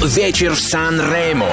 вечер в Сан-Ремо.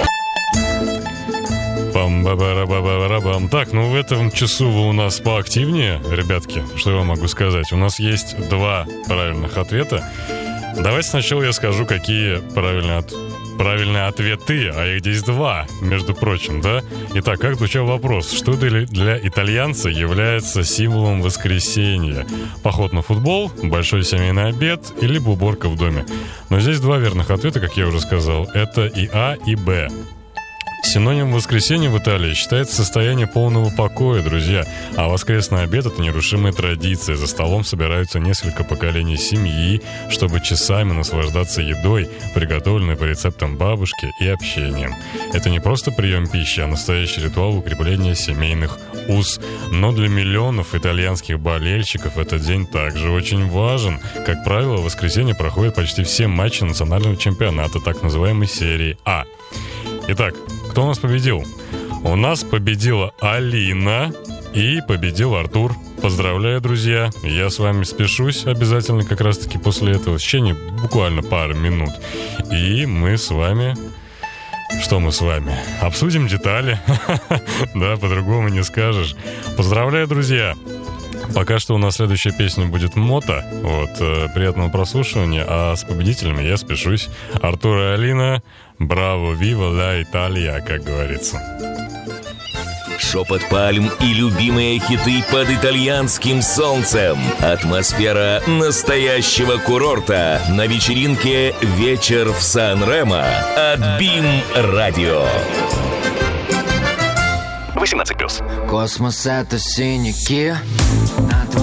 Пам-ба-ба-ра-ба-ба-ра-бам. Так, ну в этом часу вы у нас поактивнее, ребятки. Что я вам могу сказать? У нас есть 2 правильных ответа. Давайте сначала я скажу, какие правильные ответы, а их здесь 2, между прочим, да? Итак, как звучал вопрос? Что для итальянца является символом воскресенья? Поход на футбол, большой семейный обед или уборка в доме? Но здесь 2 верных ответа, как я уже сказал. Это и А, и Б. Синоним воскресенья в Италии считается состояние полного покоя, друзья. А воскресный обед – это нерушимая традиция. За столом собираются несколько поколений семьи, чтобы часами наслаждаться едой, приготовленной по рецептам бабушки, и общением. Это не просто прием пищи, а настоящий ритуал укрепления семейных уз. Но для миллионов итальянских болельщиков этот день также очень важен. Как правило, в воскресенье проходят почти все матчи национального чемпионата, так называемой серии А. Итак, кто у нас победил? У нас победила Алина и победил Артур. Поздравляю, друзья. Я с вами спешусь обязательно как раз-таки после этого. В течение буквально пары минут. И мы с вами... Что мы с вами? Обсудим детали. Да, по-другому не скажешь. Поздравляю, друзья. Пока что у нас следующая песня будет «Мото». Приятного прослушивания. А с победителями я спешусь. Артур и Алина. Браво, вива ла Италия, как говорится. Шепот пальм и любимые хиты под итальянским солнцем. Атмосфера настоящего курорта на вечеринке «Вечер в Сан-Ремо» от BIM-радио. 18+. Космос — это синяки на